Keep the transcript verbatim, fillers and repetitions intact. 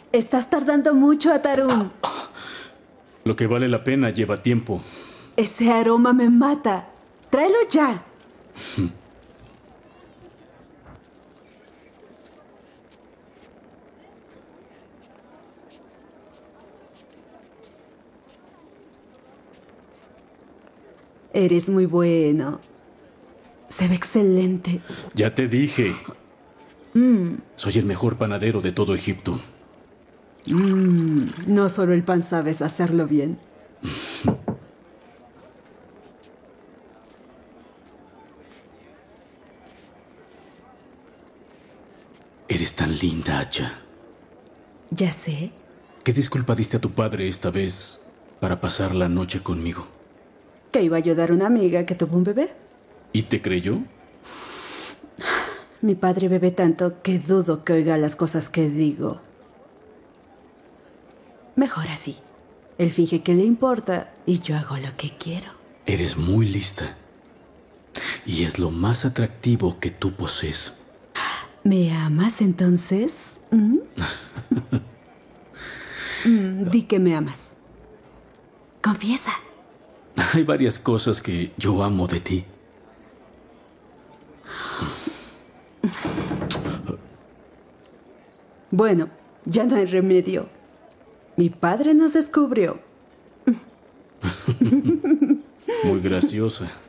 Estás tardando mucho, Atarum. Lo que vale la pena lleva tiempo. Ese aroma me mata. Tráelo ya. Eres muy bueno. Se ve excelente. Ya te dije. Mm. Soy el mejor panadero de todo Egipto. Mm. No solo el pan sabes hacerlo bien. Eres tan linda, Acha. Ya sé. ¿Qué disculpa diste a tu padre esta vez para pasar la noche conmigo? Que iba a ayudar a una amiga que tuvo un bebé. ¿Y te creyó? Mi padre bebe tanto que dudo que oiga las cosas que digo. Mejor así. Él finge que le importa y yo hago lo que quiero. Eres muy lista. Y es lo más atractivo que tú posees. ¿Me amas entonces? ¿Mm? mm, di que me amas. Confiesa. Hay varias cosas que yo amo de ti. Bueno, ya no hay remedio. Mi padre nos descubrió. Muy graciosa.